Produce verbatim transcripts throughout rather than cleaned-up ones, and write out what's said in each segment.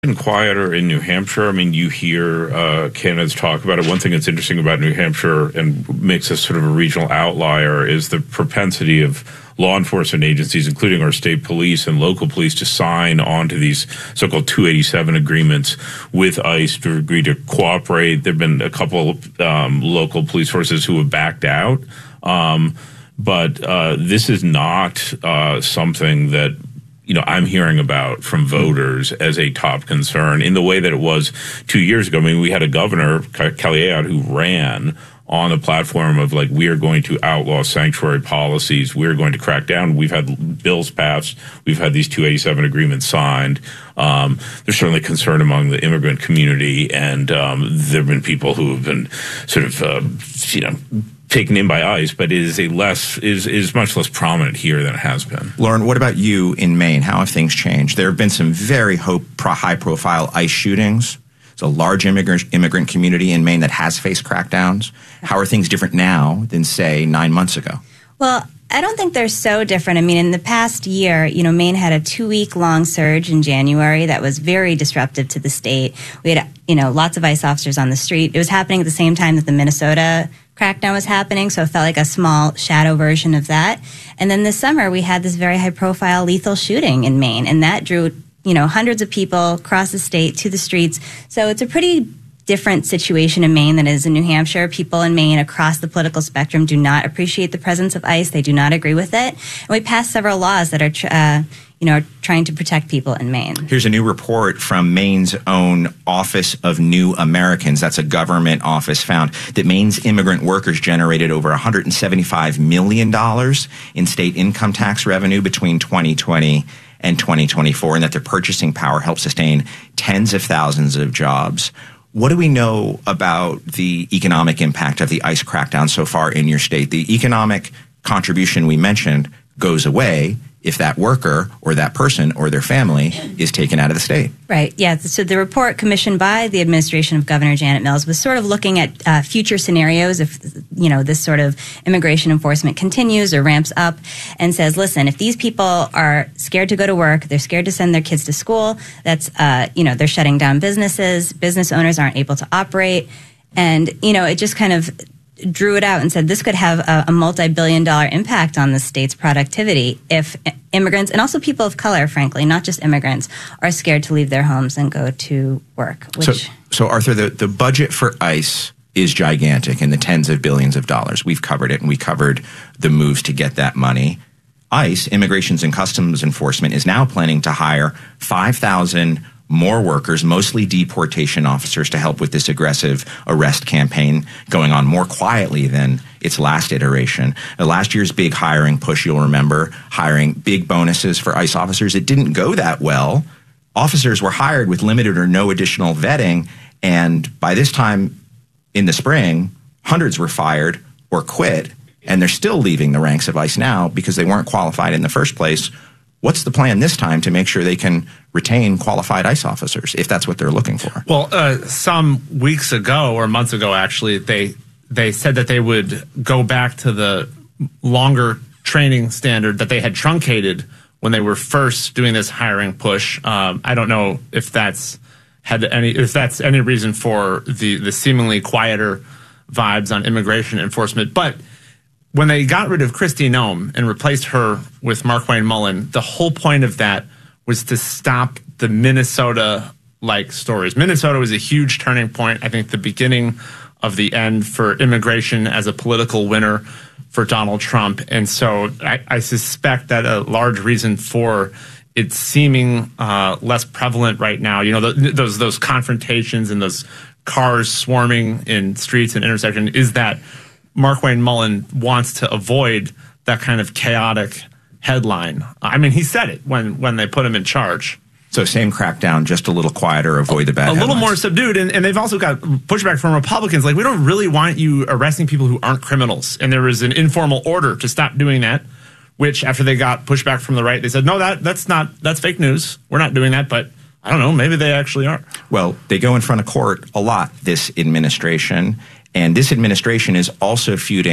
been quieter in New Hampshire. I mean, you hear uh, candidates talk about it. One thing that's interesting about New Hampshire and makes us sort of a regional outlier is the propensity of law enforcement agencies, including our state police and local police, to sign on to these so-called two eighty-seven agreements with ICE to agree to cooperate. There have been a couple um, local police forces who have backed out. Um, but uh, this is not uh, something that you know, I'm hearing about from voters as a top concern in the way that it was two years ago. I mean, we had a governor, Kelly Ayotte, who ran on the platform of like, we are going to outlaw sanctuary policies. We're going to crack down. We've had bills passed. We've had these two eighty-seven agreements signed. Um, there's certainly concern among the immigrant community. And um, there have been people who have been sort of, uh, you know, taken in by ICE, but it is a less is is much less prominent here than it has been. Lauren, what about you in Maine? How have things changed? There have been some very high-profile ICE shootings. It's a large immigrant immigrant community in Maine that has faced crackdowns. How are things different now than, say, nine months ago? Well, I don't think they're so different. I mean, in the past year, you know, Maine had a two-week-long surge in January that was very disruptive to the state. We had, you know, lots of ICE officers on the street. It was happening at the same time that the Minnesota crackdown was happening, so it felt like a small shadow version of that. And then this summer, we had this very high-profile lethal shooting in Maine, and that drew, you know, hundreds of people across the state to the streets. So it's a pretty different situation in Maine than it is in New Hampshire. People in Maine across the political spectrum do not appreciate the presence of ICE. They do not agree with it. And we passed several laws that are, tr- uh, you know, are trying to protect people in Maine. Here's a new report from Maine's own Office of New Americans. That's a government office, found that Maine's immigrant workers generated over one hundred seventy-five million dollars in state income tax revenue between twenty twenty and twenty twenty-four, and that their purchasing power helped sustain tens of thousands of jobs. What do we know about the economic impact of the ICE crackdown so far in your state? The economic contribution we mentioned goes away if that worker or that person or their family is taken out of the state. Right, yeah. So the report commissioned by the administration of Governor Janet Mills was sort of looking at uh, future scenarios if, you know, this sort of immigration enforcement continues or ramps up, and says, listen, if these people are scared to go to work, they're scared to send their kids to school, that's, uh, you know, they're shutting down businesses, business owners aren't able to operate. And, you know, it just kind of drew it out and said this could have a, a multi-billion dollar impact on the state's productivity if immigrants, and also people of color, frankly, not just immigrants, are scared to leave their homes and go to work. Which so, so, Arthur, the, the budget for ICE is gigantic in the tens of billions of dollars. We've covered it, and we covered the moves to get that money. ICE, Immigrations and Customs Enforcement, is now planning to hire five thousand more workers, mostly deportation officers, to help with this aggressive arrest campaign going on more quietly than its last iteration. Uh, last year's big hiring push, you'll remember, hiring big bonuses for ICE officers. It didn't go that well. Officers were hired with limited or no additional vetting, and by this time in the spring, hundreds were fired or quit, and they're still leaving the ranks of ICE now because they weren't qualified in the first place. What's the plan this time to make sure they can retain qualified ICE officers, if that's what they're looking for? Well, uh, some weeks ago, or months ago, actually, they they said that they would go back to the longer training standard that they had truncated when they were first doing this hiring push. Um, I don't know if that's had any if that's any reason for the the seemingly quieter vibes on immigration enforcement, but when they got rid of Kristi Noem and replaced her with Markwayne Mullin, the whole point of that was to stop the Minnesota-like stories. Minnesota was a huge turning point, I think the beginning of the end for immigration as a political winner for Donald Trump. And so I, I suspect that a large reason for it seeming uh, less prevalent right now, you know, the, those those confrontations and those cars swarming in streets and intersections, is that Markwayne Mullin wants to avoid that kind of chaotic headline. I mean, he said it when, when they put him in charge. So same crackdown, just a little quieter, avoid the bad A headlines. little more subdued, and, and they've also got pushback from Republicans. Like, we don't really want you arresting people who aren't criminals. And there was an informal order to stop doing that, which after they got pushback from the right, they said, no, that that's not, that's fake news. We're not doing that, but I don't know, maybe they actually are. Well, they go in front of court a lot, this administration. And this administration is also feuding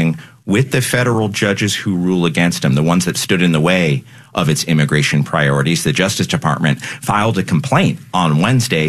with the federal judges who rule against him, the ones that stood in the way of its immigration priorities. The Justice Department filed a complaint on Wednesday